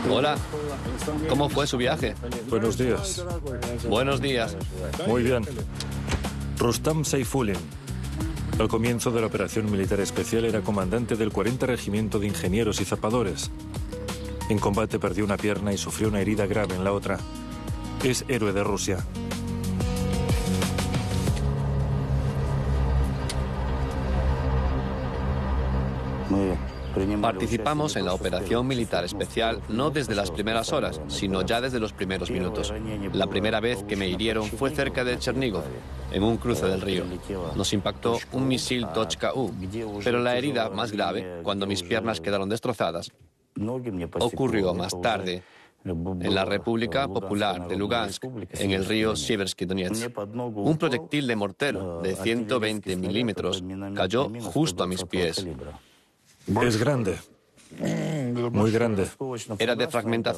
Hola, ¿cómo fue su viaje? Buenos días. Buenos días. Muy bien. Rustam Seyfulin. Al comienzo de la operación militar especial era comandante del 40 Regimiento de Ingenieros y Zapadores. En combate perdió una pierna y sufrió una herida grave en la otra. Es héroe de Rusia. Participamos en la operación militar especial no desde las primeras horas, sino ya desde los primeros minutos. La primera vez que me hirieron fue cerca de Chernigov, en un cruce del río. Nos impactó un misil Tochka-U, pero la herida más grave, cuando mis piernas quedaron destrozadas, ocurrió más tarde, en la República Popular de Lugansk, en el río Siversky Donetsk. Un proyectil de mortero de 120 milímetros cayó justo a mis pies. Es grande. Muy grande. Era de fragmentación.